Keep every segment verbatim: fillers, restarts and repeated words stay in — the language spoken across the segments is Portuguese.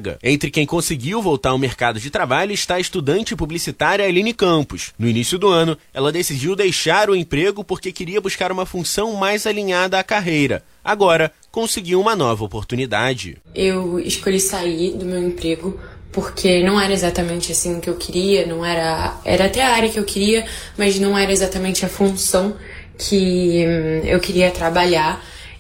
vaga. Entre quem conseguiu voltar ao mercado de trabalho está a estudante publicitária Aline Campos. No início do ano, ela decidiu deixar o emprego porque queria buscar uma função mais alinhada à carreira. Agora, conseguiu uma nova oportunidade. Eu escolhi sair do meu emprego porque não era exatamente assim que eu queria, não era, era até a área que eu queria, mas não era exatamente a função que hum, eu queria trabalhar.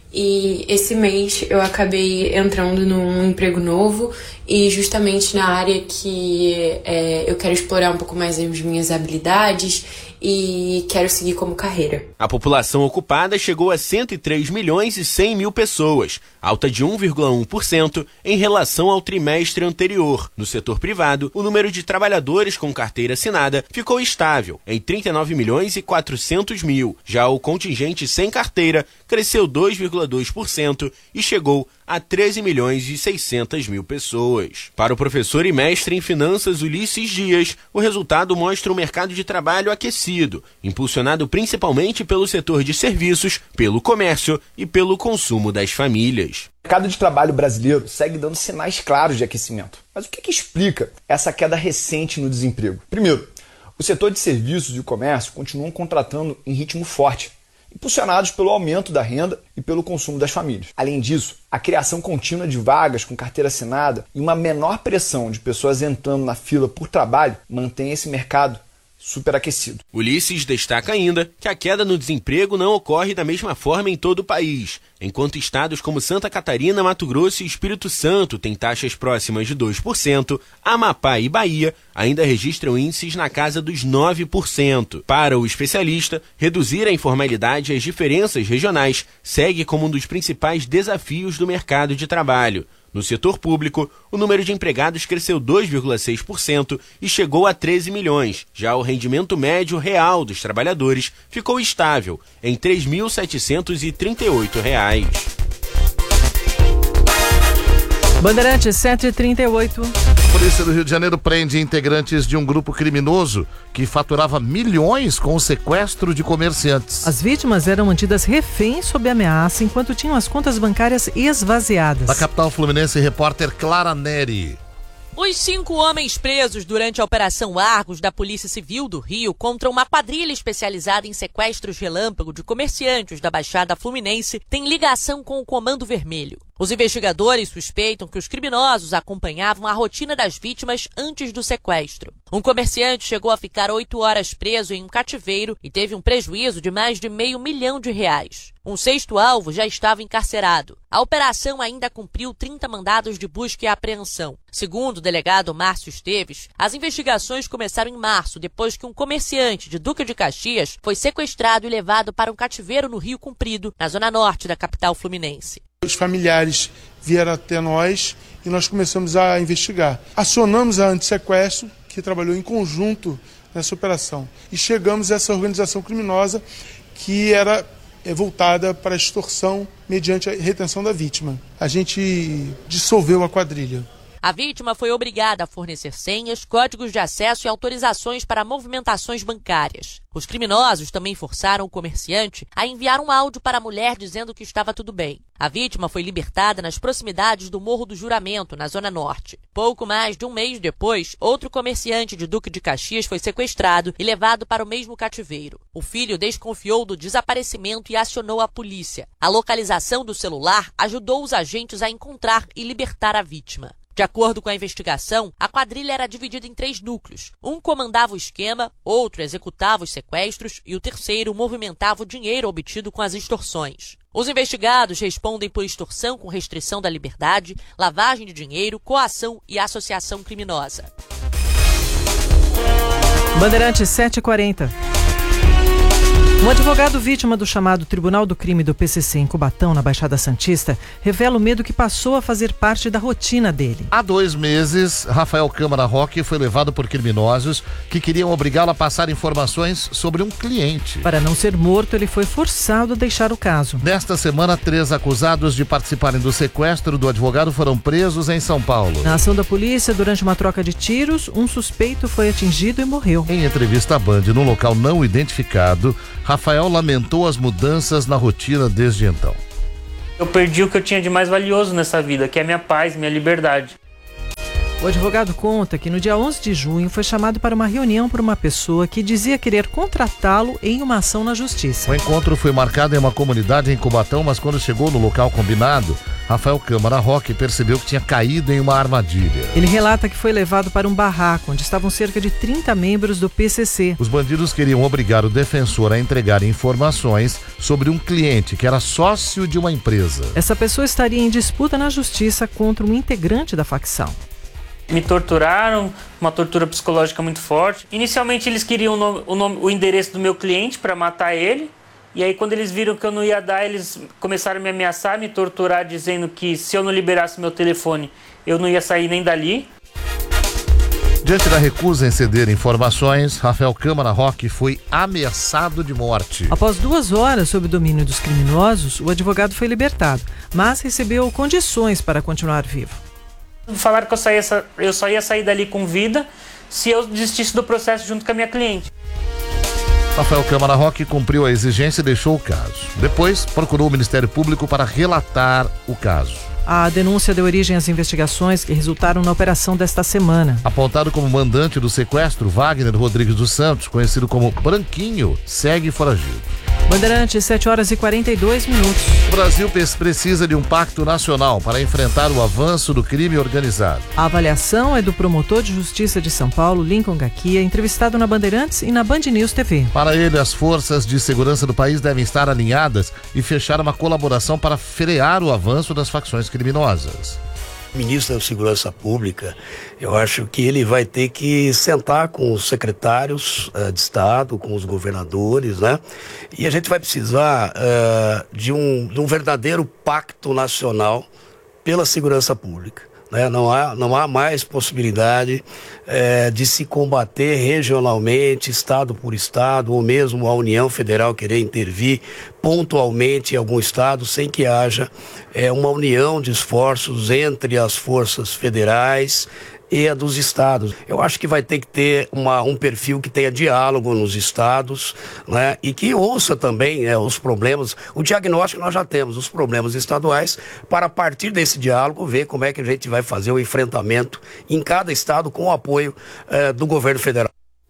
E esse mês eu acabei entrando num emprego novo e justamente na área que é, eu quero explorar um pouco mais as minhas habilidades e quero seguir como carreira. A população ocupada chegou a cento e três milhões e cem mil pessoas, alta de um vírgula um por cento em relação ao trimestre anterior. No setor privado, o número de trabalhadores com carteira assinada ficou estável, em trinta e nove milhões e quatrocentos mil. Já o contingente sem carteira cresceu dois vírgula dois por cento e chegou a treze milhões e seiscentas mil pessoas. Para o professor e mestre em finanças Ulisses Dias, o resultado mostra um mercado de trabalho aquecido, impulsionado principalmente pelo setor de serviços, pelo comércio e pelo consumo das famílias. O mercado de trabalho brasileiro segue dando sinais claros de aquecimento. Mas o que, que explica essa queda recente no desemprego? Primeiro, o setor de serviços e o comércio continuam contratando em ritmo forte, impulsionados pelo aumento da renda e pelo consumo das famílias. Além disso, a criação contínua de vagas com carteira assinada e uma menor pressão de pessoas entrando na fila por trabalho mantém esse mercado superaquecido. Ulisses destaca ainda que a queda no desemprego não ocorre da mesma forma em todo o país. Enquanto estados como Santa Catarina, Mato Grosso e Espírito Santo têm taxas próximas de dois por cento, Amapá e Bahia ainda registram índices na casa dos nove por cento. Para o especialista, reduzir a informalidade e as diferenças regionais segue como um dos principais desafios do mercado de trabalho. No setor público, o número de empregados cresceu dois vírgula seis por cento e chegou a treze milhões. Já o rendimento médio real dos trabalhadores ficou estável, em três mil setecentos e trinta e oito reais. Bandeirantes sete e trinta e oito. A Polícia do Rio de Janeiro prende integrantes de um grupo criminoso que faturava milhões com o sequestro de comerciantes. As vítimas eram mantidas reféns sob ameaça enquanto tinham as contas bancárias esvaziadas. Da capital fluminense, repórter Clara Neri. Os cinco homens presos durante a Operação Argos da Polícia Civil do Rio contra uma quadrilha especializada em sequestros relâmpago de comerciantes da Baixada Fluminense têm ligação com o Comando Vermelho. Os investigadores suspeitam que os criminosos acompanhavam a rotina das vítimas antes do sequestro. Um comerciante chegou a ficar oito horas preso em um cativeiro e teve um prejuízo de mais de meio milhão de reais. Um sexto alvo já estava encarcerado. A operação ainda cumpriu trinta mandados de busca e apreensão. Segundo o delegado Márcio Esteves, as investigações começaram em março, depois que um comerciante de Duque de Caxias foi sequestrado e levado para um cativeiro no Rio Comprido, na zona norte da capital fluminense. Os familiares vieram até nós e nós começamos a investigar. Acionamos a Antissequestro, que trabalhou em conjunto nessa operação. E chegamos a essa organização criminosa que era voltada para a extorsão mediante a retenção da vítima. A gente dissolveu a quadrilha. A vítima foi obrigada a fornecer senhas, códigos de acesso e autorizações para movimentações bancárias. Os criminosos também forçaram o comerciante a enviar um áudio para a mulher dizendo que estava tudo bem. A vítima foi libertada nas proximidades do Morro do Juramento, na Zona Norte. Pouco mais de um mês depois, outro comerciante de Duque de Caxias foi sequestrado e levado para o mesmo cativeiro. O filho desconfiou do desaparecimento e acionou a polícia. A localização do celular ajudou os agentes a encontrar e libertar a vítima. De acordo com a investigação, a quadrilha era dividida em três núcleos. Um comandava o esquema, outro executava os sequestros e o terceiro movimentava o dinheiro obtido com as extorsões. Os investigados respondem por extorsão com restrição da liberdade, lavagem de dinheiro, coação e associação criminosa. Bandeirantes sete e quarenta. Um advogado vítima do chamado Tribunal do Crime do P C C em Cubatão, na Baixada Santista, revela o medo que passou a fazer parte da rotina dele. Há dois meses, Rafael Câmara Roque foi levado por criminosos que queriam obrigá-lo a passar informações sobre um cliente. Para não ser morto, ele foi forçado a deixar o caso. Nesta semana, três acusados de participarem do sequestro do advogado foram presos em São Paulo. Na ação da polícia, durante uma troca de tiros, um suspeito foi atingido e morreu. Em entrevista à Band, num local não identificado, Rafael lamentou as mudanças na rotina desde então. Eu perdi o que eu tinha de mais valioso nessa vida, que é minha paz, minha liberdade. O advogado conta que no dia onze de junho foi chamado para uma reunião por uma pessoa que dizia querer contratá-lo em uma ação na justiça. O encontro foi marcado em uma comunidade em Cubatão, mas quando chegou no local combinado, Rafael Câmara Roque percebeu que tinha caído em uma armadilha. Ele relata que foi levado para um barraco onde estavam cerca de trinta membros do P C C. Os bandidos queriam obrigar o defensor a entregar informações sobre um cliente que era sócio de uma empresa. Essa pessoa estaria em disputa na justiça contra um integrante da facção. Me torturaram, uma tortura psicológica muito forte. Inicialmente eles queriam o, nome, o, nome, o endereço do meu cliente para matar ele. E aí quando eles viram que eu não ia dar, eles começaram a me ameaçar, me torturar, dizendo que se eu não liberasse meu telefone, eu não ia sair nem dali. Diante da recusa em ceder informações, Rafael Câmara Roque foi ameaçado de morte. Após duas horas sob o domínio dos criminosos, o advogado foi libertado, mas recebeu condições para continuar vivo. Falaram que eu, saía, eu só ia sair dali com vida se eu desistisse do processo junto com a minha cliente. Rafael Câmara Roque cumpriu a exigência e deixou o caso. Depois, procurou o Ministério Público para relatar o caso. A denúncia deu origem às investigações que resultaram na operação desta semana. Apontado como mandante do sequestro, Wagner Rodrigues dos Santos, conhecido como Branquinho, segue foragido. Bandeirantes, sete horas e quarenta e dois minutos. O Brasil precisa de um pacto nacional para enfrentar o avanço do crime organizado. A avaliação é do promotor de justiça de São Paulo, Lincoln Gaquia, entrevistado na Bandeirantes e na Band News T V. Para ele, as forças de segurança do país devem estar alinhadas e fechar uma colaboração para frear o avanço das facções criminosas. Ministro da Segurança Pública, eu acho que ele vai ter que sentar com os secretários uh, de Estado, com os governadores, né? E a gente vai precisar uh, de, um, de um verdadeiro pacto nacional pela segurança pública. Né? Não há, não há mais possibilidade é, de se combater regionalmente, estado por estado, ou mesmo a União Federal querer intervir pontualmente em algum estado sem que haja é, uma união de esforços entre as forças federais e a dos estados. Eu acho que vai ter que ter uma, um perfil que tenha diálogo nos estados, né, e que ouça também né, os problemas, o diagnóstico nós já temos, os problemas estaduais, para a partir desse diálogo ver como é que a gente vai fazer o enfrentamento em cada estado com o apoio eh, do governo federal.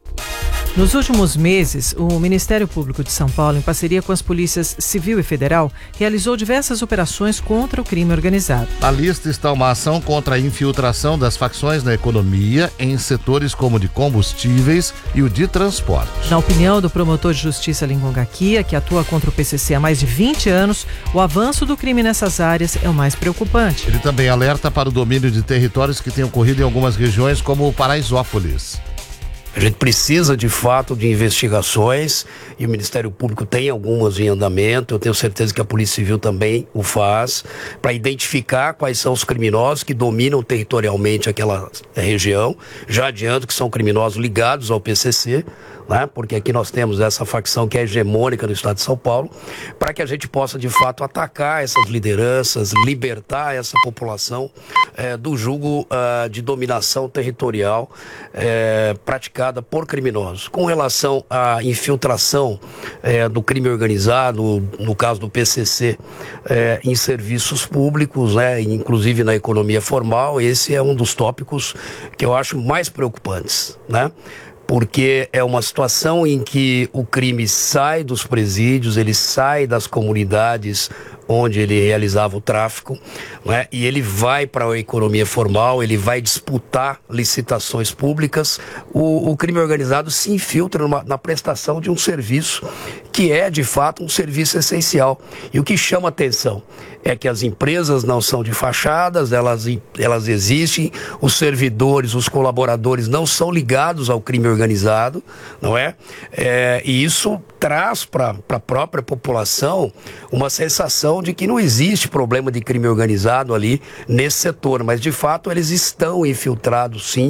Nos últimos meses, o Ministério Público de São Paulo, em parceria com as polícias civil e federal, realizou diversas operações contra o crime organizado. Na lista está uma ação contra a infiltração das facções na economia em setores como o de combustíveis e o de transporte. Na opinião do promotor de justiça Lincoln Gaquia, que atua contra o P C C há mais de vinte anos, o avanço do crime nessas áreas é o mais preocupante. Ele também alerta para o domínio de territórios que têm ocorrido em algumas regiões, como o Paraisópolis. A gente precisa, de fato, de investigações e o Ministério Público tem algumas em andamento. Eu tenho certeza que a Polícia Civil também o faz, para identificar quais são os criminosos que dominam territorialmente aquela região. Já adianto que são criminosos ligados ao P C C, né? Porque aqui nós temos essa facção que é hegemônica no estado de São Paulo, para que a gente possa, de fato, atacar essas lideranças, libertar essa população é, do jugo uh, de dominação territorial é, praticada por criminosos. Com relação à infiltração é, do crime organizado, no caso do P C C, é, em serviços públicos, né, inclusive na economia formal, esse é um dos tópicos que eu acho mais preocupantes, né? Porque é uma situação em que o crime sai dos presídios, ele sai das comunidades onde ele realizava o tráfico, né? E ele vai para a economia formal, ele vai disputar licitações públicas. O, o crime organizado se infiltra numa, na prestação de um serviço que é, de fato, um serviço essencial. E o que chama atenção é que as empresas não são de fachadas, elas, elas existem, os servidores, os colaboradores não são ligados ao crime organizado, não é? é e isso traz para a própria população uma sensação de que não existe problema de crime organizado ali nesse setor, mas de fato eles estão infiltrados sim.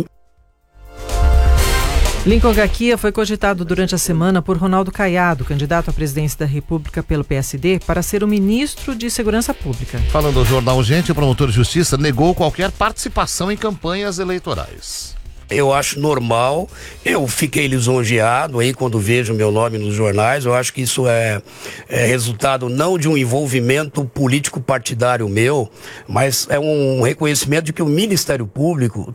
Lincoln Gaquia foi cogitado durante a semana por Ronaldo Caiado, candidato à presidência da República pelo P S D, para ser o ministro de Segurança Pública. Falando ao Jornal Gente, o promotor de justiça negou qualquer participação em campanhas eleitorais. Eu acho normal, eu fiquei lisonjeado aí quando vejo meu nome nos jornais. Eu acho que isso é, é resultado não de um envolvimento político partidário meu, mas é um reconhecimento de que o Ministério Público